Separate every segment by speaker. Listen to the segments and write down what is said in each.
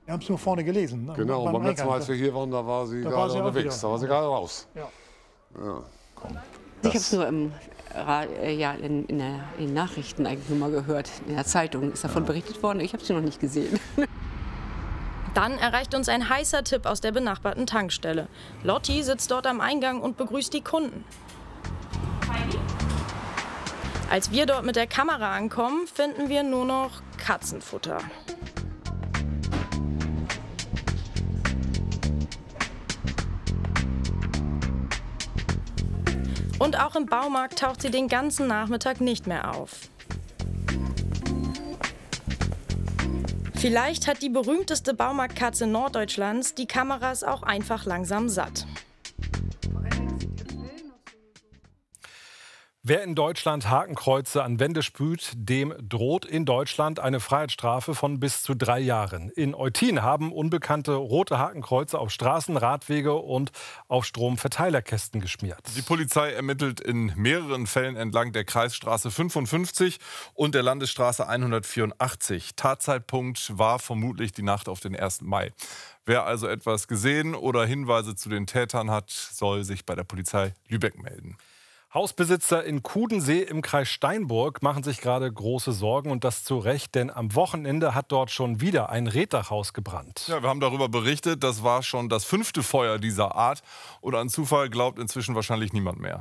Speaker 1: Wir haben es nur vorne gelesen. Ne?
Speaker 2: Genau, beim letzten Mal, als wir hier waren, da war sie gerade unterwegs. Da war sie gerade raus.
Speaker 1: Ja.
Speaker 2: Ja.
Speaker 3: Ich habe es nur in den Nachrichten eigentlich nur mal gehört. In der Zeitung ist davon berichtet worden. Ich habe es noch nicht gesehen.
Speaker 4: Dann erreicht uns ein heißer Tipp aus der benachbarten Tankstelle. Lotti sitzt dort am Eingang und begrüßt die Kunden. Als wir dort mit der Kamera ankommen, finden wir nur noch Katzenfutter. Und auch im Baumarkt taucht sie den ganzen Nachmittag nicht mehr auf. Vielleicht hat die berühmteste Baumarktkatze Norddeutschlands die Kameras auch einfach langsam satt.
Speaker 5: Wer in Deutschland Hakenkreuze an Wände sprüht, dem droht in Deutschland eine Freiheitsstrafe von bis zu 3 Jahren. In Eutin haben Unbekannte rote Hakenkreuze auf Straßen, Radwege und auf Stromverteilerkästen geschmiert.
Speaker 6: Die Polizei ermittelt in mehreren Fällen entlang der Kreisstraße 55 und der Landesstraße 184. Tatzeitpunkt war vermutlich die Nacht auf den 1. Mai. Wer also etwas gesehen oder Hinweise zu den Tätern hat, soll sich bei der Polizei Lübeck melden.
Speaker 5: Hausbesitzer in Kudensee im Kreis Steinburg machen sich gerade große Sorgen, und das zu Recht, denn am Wochenende hat dort schon wieder ein Reetdachhaus gebrannt.
Speaker 6: Ja, wir haben darüber berichtet, das war schon das 5. Feuer dieser Art und an Zufall glaubt inzwischen wahrscheinlich niemand mehr.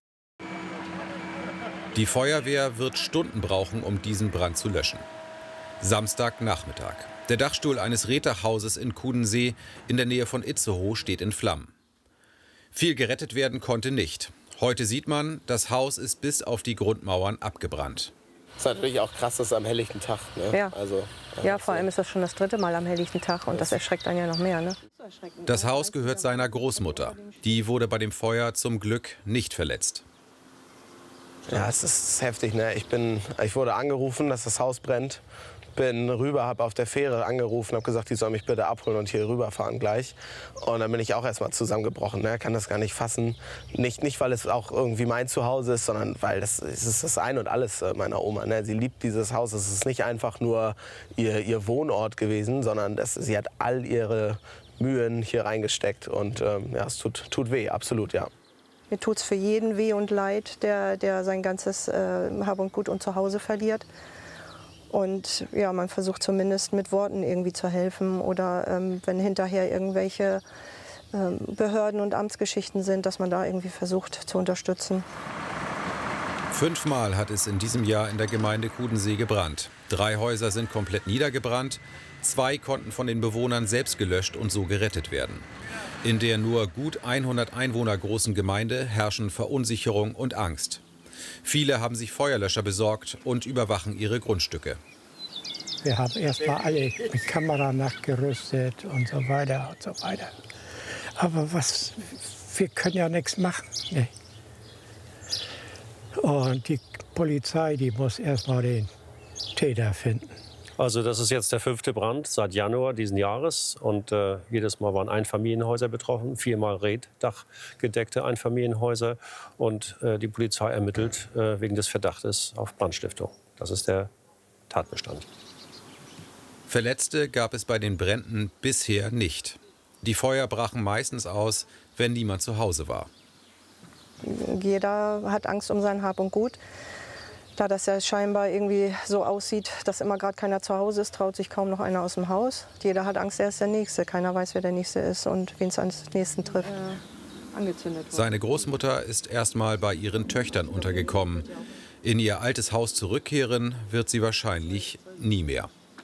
Speaker 7: Die Feuerwehr wird Stunden brauchen, um diesen Brand zu löschen. Samstagnachmittag. Der Dachstuhl eines Reetdachhauses in Kudensee in der Nähe von Itzehoe steht in Flammen. Viel gerettet werden konnte nicht. Heute sieht man, das Haus ist bis auf die Grundmauern abgebrannt.
Speaker 8: Das ist natürlich auch krass, das am helllichten Tag. Ne?
Speaker 9: Ja. Ja, vor allem ist das schon das 3. Mal am helllichten Tag und das erschreckt einen ja noch mehr. Ne?
Speaker 7: Das Haus gehört seiner Großmutter. Die wurde bei dem Feuer zum Glück nicht verletzt.
Speaker 8: Ja, es ist heftig. Ne? Ich wurde angerufen, dass das Haus brennt. Bin rüber, habe auf der Fähre angerufen, habe gesagt, die soll mich bitte abholen und hier rüberfahren gleich. Und dann bin ich auch erstmal zusammengebrochen. Ne? Kann das gar nicht fassen. Nicht, weil es auch irgendwie mein Zuhause ist, sondern weil es ist das Ein und Alles meiner Oma. Ne? Sie liebt dieses Haus. Es ist nicht einfach nur ihr Wohnort gewesen, sondern sie hat all ihre Mühen hier reingesteckt. Und ja, es tut weh, absolut, ja.
Speaker 9: Mir tut es für jeden weh und leid, der sein ganzes Hab und Gut und Zuhause verliert. Und ja, man versucht zumindest mit Worten irgendwie zu helfen oder wenn hinterher irgendwelche Behörden- und Amtsgeschichten sind, dass man da irgendwie versucht zu unterstützen.
Speaker 7: 5-mal hat es in diesem Jahr in der Gemeinde Kudensee gebrannt. 3 Häuser sind komplett niedergebrannt, 2 konnten von den Bewohnern selbst gelöscht und so gerettet werden. In der nur gut 100 Einwohner großen Gemeinde herrschen Verunsicherung und Angst. Viele haben sich Feuerlöscher besorgt und überwachen ihre Grundstücke.
Speaker 10: Wir haben erst mal alle mit Kamera nachgerüstet und so weiter und so weiter. Aber wir können ja nichts machen. Ne? Und die Polizei, die muss erst mal den Täter finden.
Speaker 11: Also das ist jetzt der 5. Brand seit Januar diesen Jahres. Und jedes Mal waren Einfamilienhäuser betroffen, 4-mal reetdachgedeckte Einfamilienhäuser. Und die Polizei ermittelt wegen des Verdachtes auf Brandstiftung. Das ist der Tatbestand.
Speaker 7: Verletzte gab es bei den Bränden bisher nicht. Die Feuer brachen meistens aus, wenn niemand zu Hause war.
Speaker 9: Jeder hat Angst um sein Hab und Gut. Da das ja scheinbar irgendwie so aussieht, dass immer gerade keiner zu Hause ist, traut sich kaum noch einer aus dem Haus. Jeder hat Angst, er ist der Nächste. Keiner weiß, wer der Nächste ist und wen es ans Nächsten trifft.
Speaker 7: Seine Großmutter ist erst mal bei ihren Töchtern untergekommen. In ihr altes Haus zurückkehren wird sie wahrscheinlich nie mehr.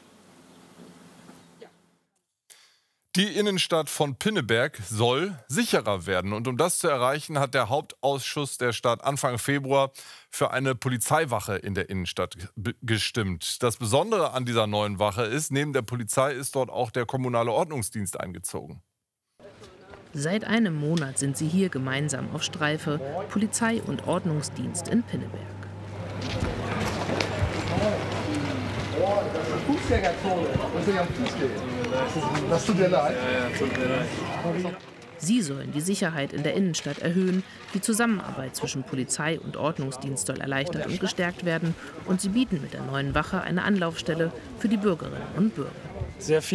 Speaker 6: Die Innenstadt von Pinneberg soll sicherer werden. Und um das zu erreichen, hat der Hauptausschuss der Stadt Anfang Februar für eine Polizeiwache in der Innenstadt gestimmt. Das Besondere an dieser neuen Wache ist, neben der Polizei ist dort auch der kommunale Ordnungsdienst eingezogen.
Speaker 12: Seit einem Monat sind sie hier gemeinsam auf Streife, Polizei und Ordnungsdienst in Pinneberg.
Speaker 1: Das tut dir leid.
Speaker 12: Sie sollen die Sicherheit in der Innenstadt erhöhen, die Zusammenarbeit zwischen Polizei und Ordnungsdienst soll erleichtert und gestärkt werden und sie bieten mit der neuen Wache eine Anlaufstelle für die Bürgerinnen und Bürger.
Speaker 13: Sehr viel